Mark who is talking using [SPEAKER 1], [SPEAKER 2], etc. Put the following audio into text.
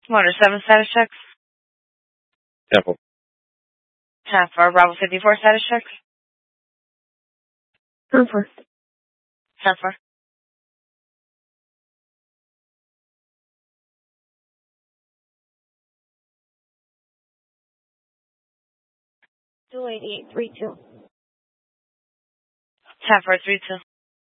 [SPEAKER 1] Motor 7 status checks.
[SPEAKER 2] 10-4.
[SPEAKER 1] 10-4. Bravo 54 status checks.
[SPEAKER 3] 10-4.
[SPEAKER 1] 10-4.
[SPEAKER 3] Two 8832.
[SPEAKER 1] 10-4 3-2.